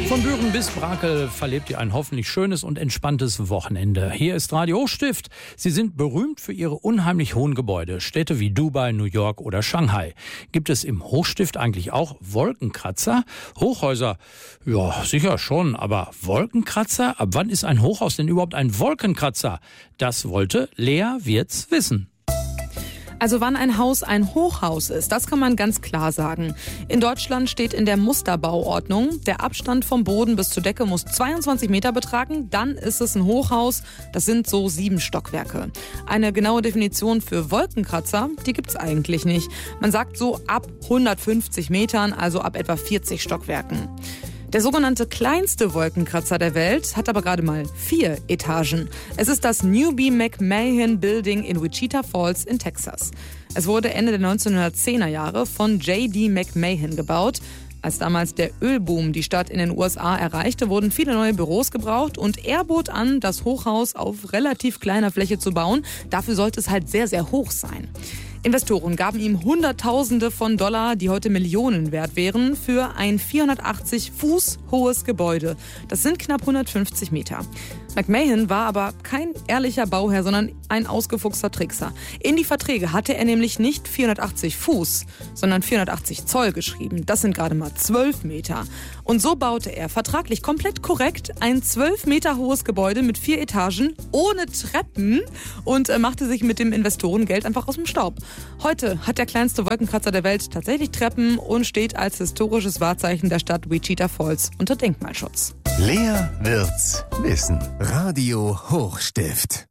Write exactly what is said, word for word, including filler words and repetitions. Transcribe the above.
Von Büren bis Brakel verlebt ihr ein hoffentlich schönes und entspanntes Wochenende. Hier ist Radio Hochstift. Sie sind berühmt für ihre unheimlich hohen Gebäude. Städte wie Dubai, New York oder Shanghai. Gibt es im Hochstift eigentlich auch Wolkenkratzer? Hochhäuser? Ja, sicher schon. Aber Wolkenkratzer? Ab wann ist ein Hochhaus denn überhaupt ein Wolkenkratzer? Das wollte Lea Wirz wissen. Also wann ein Haus ein Hochhaus ist, das kann man ganz klar sagen. In Deutschland steht in der Musterbauordnung, der Abstand vom Boden bis zur Decke muss zweiundzwanzig Meter betragen, dann ist es ein Hochhaus, das sind so sieben Stockwerke. Eine genaue Definition für Wolkenkratzer, die gibt's eigentlich nicht. Man sagt so ab hundertfünfzig Metern, also ab etwa vierzig Stockwerken. Der sogenannte kleinste Wolkenkratzer der Welt hat aber gerade mal vier Etagen. Es ist das Newby McMahon Building in Wichita Falls in Texas. Es wurde Ende der neunzehnhundertzehner Jahre von J D McMahon gebaut. Als damals der Ölboom die Stadt in den U S A erreichte, wurden viele neue Büros gebraucht und er bot an, das Hochhaus auf relativ kleiner Fläche zu bauen. Dafür sollte es halt sehr, sehr hoch sein. Investoren gaben ihm Hunderttausende von Dollar, die heute Millionen wert wären, für ein vierhundertachtzig Fuß hohes Gebäude. Das sind knapp hundertfünfzig Meter. McMahon war aber kein ehrlicher Bauherr, sondern ein ausgefuchster Trickser. In die Verträge hatte er nämlich nicht vierhundertachtzig Fuß, sondern vierhundertachtzig Zoll geschrieben. Das sind gerade mal zwölf Meter. Und so baute er vertraglich komplett korrekt ein zwölf Meter hohes Gebäude mit vier Etagen ohne Treppen und machte sich mit dem Investorengeld einfach aus dem Staub. Heute hat der kleinste Wolkenkratzer der Welt tatsächlich Treppen und steht als historisches Wahrzeichen der Stadt Wichita Falls unter Denkmalschutz. Lea Wirz wissen. Radio Hochstift.